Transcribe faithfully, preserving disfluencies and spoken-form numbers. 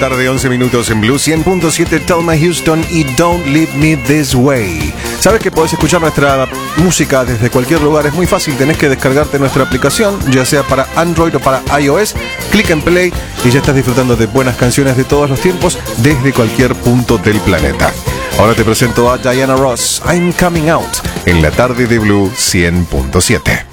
tarde, once minutos en Blue cien punto siete, Thelma Houston y Don't Leave Me This Way. ¿Sabes que podés escuchar nuestra música desde cualquier lugar? Es muy fácil, tenés que descargarte nuestra aplicación, ya sea para Android o para iOS. Clic en Play y ya estás disfrutando de buenas canciones de todos los tiempos desde cualquier punto del planeta. Ahora te presento a Diana Ross, I'm Coming Out, en la tarde de Blue cien punto siete.